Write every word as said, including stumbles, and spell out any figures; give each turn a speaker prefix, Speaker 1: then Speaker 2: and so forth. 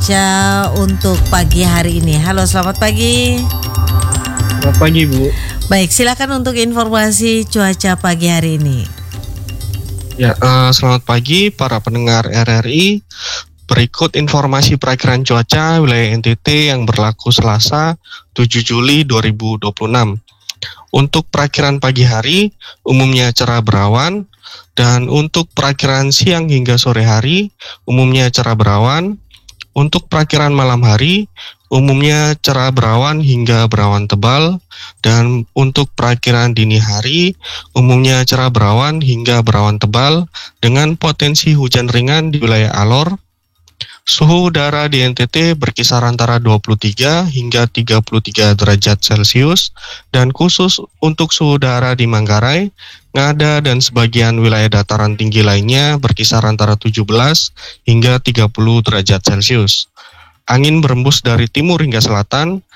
Speaker 1: cuaca untuk pagi hari ini. Halo, selamat pagi.
Speaker 2: Selamat pagi, Bu.
Speaker 1: Baik, silakan untuk informasi cuaca pagi hari ini.
Speaker 2: Ya, uh, selamat pagi para pendengar R R I. Berikut informasi perakiraan cuaca wilayah N T T yang berlaku Selasa tujuh Juli dua ribu dua puluh enam. Untuk perakiran pagi hari, umumnya cerah berawan, dan untuk perakiran siang hingga sore hari, umumnya cerah berawan. Untuk perakiran malam hari, umumnya cerah berawan hingga berawan tebal, dan untuk perakiran dini hari, umumnya cerah berawan hingga berawan tebal, dengan potensi hujan ringan di wilayah Alor. Suhu udara di N T T berkisar antara dua puluh tiga hingga tiga puluh tiga derajat Celcius, dan khusus untuk suhu udara di Manggarai, Ngada, dan sebagian wilayah dataran tinggi lainnya berkisar antara tujuh belas hingga tiga puluh derajat Celcius. Angin berembus dari timur hingga selatan